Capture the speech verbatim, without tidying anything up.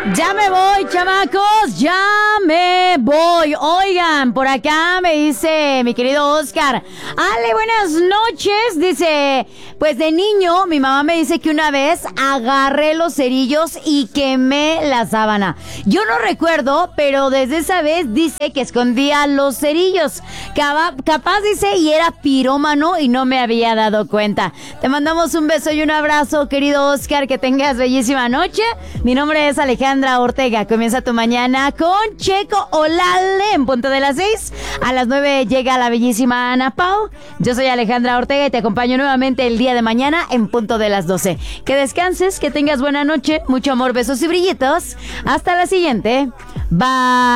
Ya me voy, chamacos, ya me voy. Oigan, por acá me dice mi querido Oscar. Ale, buenas noches. Dice, pues de niño mi mamá me dice que una vez agarré los cerillos y quemé la sábana. Yo no recuerdo, pero desde esa vez dice que escondía los cerillos. Caba- capaz dice y era pirómano y no me había dado cuenta. Te mandamos un beso y un abrazo, querido Oscar. Que tengas bellísima noche. Mi nombre es Alejandra Ortega. Comienza tu mañana con Checo Olale en punto de las seis. A las nueve llega la bellísima Ana Pau. Yo soy Alejandra Ortega y te acompaño nuevamente el día de mañana en punto de las doce. Que descanses, que tengas buena noche, mucho amor, besos y brillitos. Hasta la siguiente. Bye.